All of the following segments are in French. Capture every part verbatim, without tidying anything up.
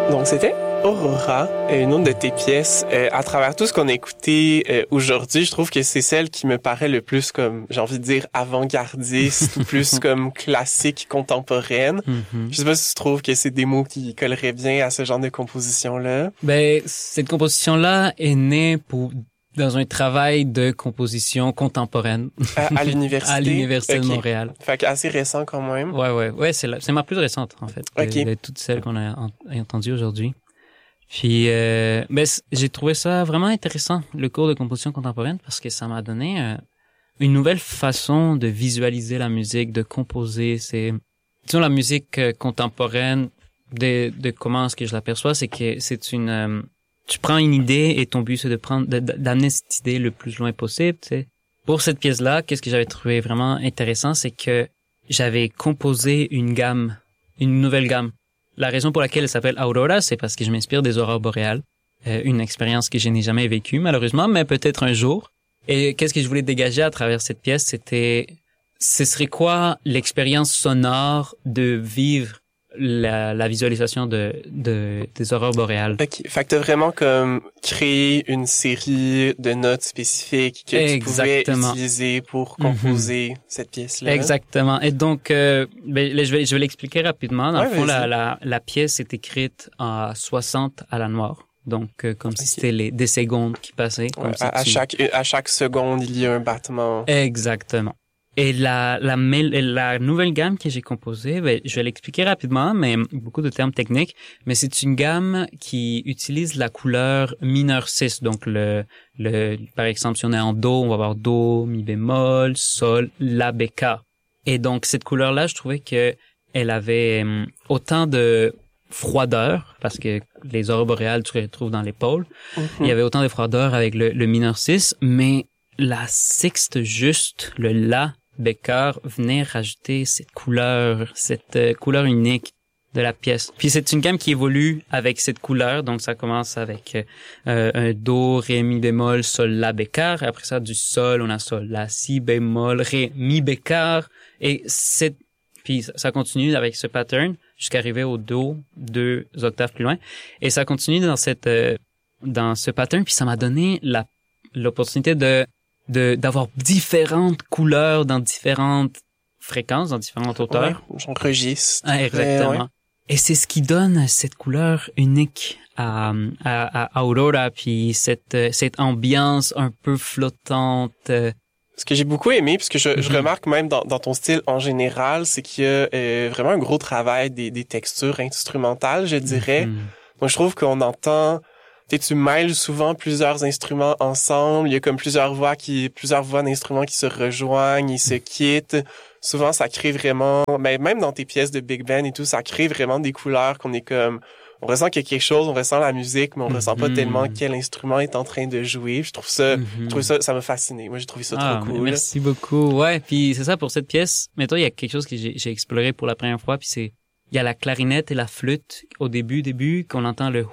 Donc, c'était Aurora, une autre de tes pièces. Euh, à travers tout ce qu'on a écouté euh, aujourd'hui, je trouve que c'est celle qui me paraît le plus comme, j'ai envie de dire, avant-gardiste ou plus comme classique, contemporaine. Mm-hmm. Je sais pas si tu trouves que c'est des mots qui colleraient bien à ce genre de composition-là. Ben, cette composition-là est née pour dans un travail de composition contemporaine. À, à l'université? À l'université okay. de Montréal. Fait qu'assez récent quand même. Ouais, ouais, ouais, c'est la, c'est ma plus récente, en fait. Okay. De, de toutes celles qu'on a, en, a entendues aujourd'hui. Puis, euh, ben, j'ai trouvé ça vraiment intéressant, le cours de composition contemporaine, parce que ça m'a donné euh, une nouvelle façon de visualiser la musique, de composer. C'est, disons, la musique euh, contemporaine, de, de comment est-ce que je l'aperçois, c'est que c'est une, euh, tu prends une idée et ton but c'est de prendre, de, d'amener cette idée le plus loin possible, tu sais. Pour cette pièce-là, qu'est-ce que j'avais trouvé vraiment intéressant, c'est que j'avais composé une gamme, une nouvelle gamme. La raison pour laquelle elle s'appelle Aurora, c'est parce que je m'inspire des aurores boréales. Euh, une expérience que je n'ai jamais vécue, malheureusement, mais peut-être un jour. Et qu'est-ce que je voulais dégager à travers cette pièce, c'était, ce serait quoi l'expérience sonore de vivre la, la visualisation de, de, des aurores boréales. OK. Fait que t'as vraiment comme créé une série de notes spécifiques que Exactement. tu pouvais utiliser pour composer mm-hmm. cette pièce-là. Exactement. Et donc, euh, ben, je vais, je vais l'expliquer rapidement. Dans ouais, le fond, la, la, la pièce est écrite à soixante à la noire. Donc, euh, comme okay. si c'était les, des secondes qui passaient. Comme ouais, si à, à tu... chaque, à chaque seconde, il y a un battement. Exactement. Et la, la, la nouvelle gamme que j'ai composée, ben, je vais l'expliquer rapidement, mais beaucoup de termes techniques, mais c'est une gamme qui utilise la couleur mineur six. Donc, le, le, par exemple, si on est en Do, on va avoir Do, Mi bémol, Sol, La bécard. Et donc, cette couleur-là, je trouvais que elle avait autant de froideur, parce que les aurores boréales, tu les retrouves dans les pôles. Mm-hmm. Il y avait autant de froideur avec le, le mineur six, mais la sixte juste, le La, bécard venait rajouter cette couleur, cette euh, couleur unique de la pièce. Puis c'est une gamme qui évolue avec cette couleur, donc ça commence avec euh, un Do, Ré, Mi bémol, Sol, La bécard. Après ça, du Sol, on a Sol, La, Si bémol, Ré, Mi bécard. Et c'est puis ça continue avec ce pattern jusqu'à arriver au Do, deux octaves plus loin. Et ça continue dans cette euh, dans ce pattern. Puis ça m'a donné la l'opportunité de de d'avoir différentes couleurs dans différentes fréquences, dans différentes hauteurs. Ouais, son registre. Ah, exactement. Ouais. Et c'est ce qui donne cette couleur unique à, à, à Aurora, puis cette, cette ambiance un peu flottante. Ce que j'ai beaucoup aimé, puisque je, mm-hmm. je remarque même dans, dans ton style en général, c'est qu'il y a euh, vraiment un gros travail des, des textures instrumentales, je dirais. Mm-hmm. Moi, je trouve qu'on entend... Tu tu mêles souvent plusieurs instruments ensemble, il y a comme plusieurs voix qui plusieurs voix d'instruments qui se rejoignent, ils se quittent. Souvent ça crée vraiment ben même dans tes pièces de big band et tout, ça crée vraiment des couleurs qu'on est comme on ressent qu'il y a quelque chose, on ressent la musique, mais on mm-hmm. ressent pas tellement quel instrument est en train de jouer. Je trouve ça mm-hmm. je trouve ça ça m'a fasciné. Moi j'ai trouvé ça ah, trop cool. Merci beaucoup. Ouais, puis c'est ça pour cette pièce. Mais toi il y a quelque chose que j'ai j'ai exploré pour la première fois, puis c'est il y a la clarinette et la flûte au début début qu'on entend le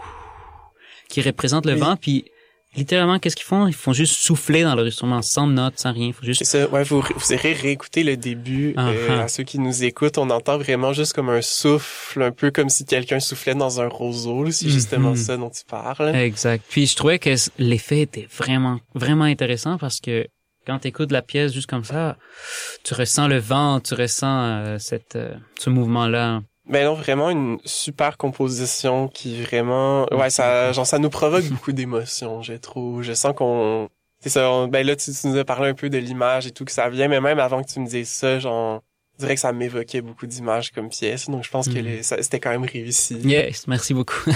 qui représente le oui. vent, puis littéralement, qu'est-ce qu'ils font? Ils font juste souffler dans leur instrument, sans notes, sans rien. Faut juste... C'est ça, ouais, vous, vous irez réécouter le début. Uh-huh. Euh, à ceux qui nous écoutent, on entend vraiment juste comme un souffle, un peu comme si quelqu'un soufflait dans un roseau, là, c'est justement mm-hmm. ça dont tu parles. Exact. Puis je trouvais que l'effet était vraiment, vraiment intéressant parce que quand tu écoutes la pièce juste comme ça, tu ressens le vent, tu ressens euh, cette, euh, ce mouvement-là. Ben non, vraiment une super composition qui vraiment, ouais, ça, genre, ça nous provoque beaucoup d'émotions, je trouve. Je sens qu'on, c'est ça, on, ben là, tu, tu nous as parlé un peu de l'image et tout que ça vient, mais même avant que tu me dises ça, genre, je dirais que ça m'évoquait beaucoup d'images comme pièce, donc je pense mm. que les, ça, c'était quand même réussi. Yes, merci beaucoup.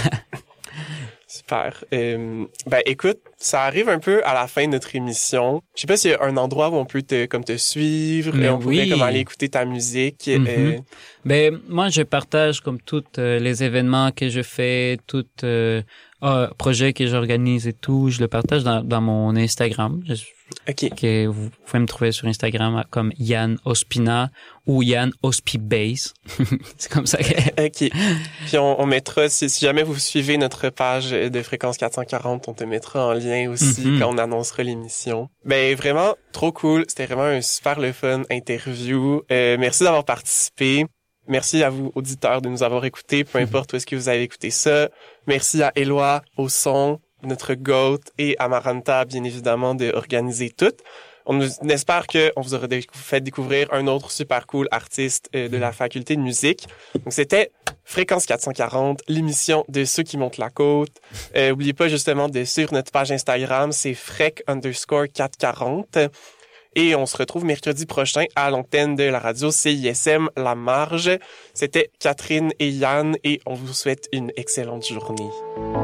Super. Euh, ben écoute, ça arrive un peu à la fin de notre émission. Je sais pas s'il y a un endroit où on peut te comme te suivre, et on oui. pourrait comme aller écouter ta musique. Mm-hmm. Euh... Ben moi je partage comme tous euh, les événements que je fais, tout euh, oh, projet que j'organise et tout, je le partage dans, dans mon Instagram. Je, OK. Que vous pouvez me trouver sur Instagram comme Yann Ospina ou Yann Ospibase. C'est comme ça que... OK. Puis on, on mettra, si, si jamais vous suivez notre page de Fréquence quatre cent quarante, on te mettra en lien aussi mm-hmm. quand on annoncera l'émission. Ben vraiment, trop cool. C'était vraiment un super le fun interview. Euh, merci d'avoir participé. Merci à vous, auditeurs, de nous avoir écoutés, peu importe où est-ce que vous avez écouté ça. Merci à Éloi au son, notre goat, et à Maranta, bien évidemment, de organiser tout. On espère qu'on vous aura décou- fait découvrir un autre super cool artiste euh, de la faculté de musique. Donc, c'était Fréquence quatre cent quarante, l'émission de ceux qui montent la côte. Euh, oubliez pas justement de suivre notre page Instagram, c'est frec underscore quatre cent quarante. Et on se retrouve mercredi prochain à l'antenne de la radio C I S M La Marge. C'était Catherine et Yann et on vous souhaite une excellente journée.